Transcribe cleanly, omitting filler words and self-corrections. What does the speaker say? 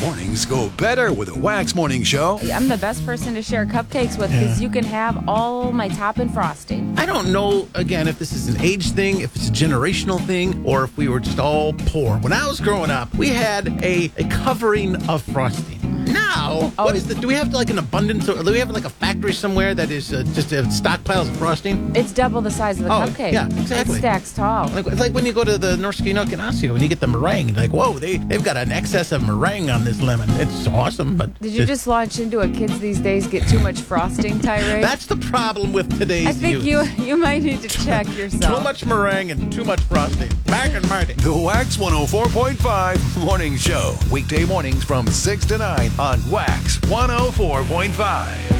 Mornings go better with a Wax Morning Show. I'm the best person to share cupcakes with because you can have all my topping frosting. I don't know, again, if this is an age thing, if it's a generational thing, or if we were just all poor. When I was growing up, we had a covering of frosting. Now, do we have like an abundance, or do we have like a factory somewhere that is just stockpiles of frosting? It's double the size of the cupcake. Yeah, exactly. It stacks tall. It's like when you go to the Norski Nook in Osseo and you get the meringue. Like, whoa, they've got an excess of meringue on this lemon. It's awesome, but... Did you just launch into a kids these days get too much frosting tirade? That's the problem with today's I think youth. you might need to check yourself. Too much meringue and too much frosting. Back and Marty. The Wax 104.5 Morning Show. Weekday mornings from 6 to 9 on Wax 104.5.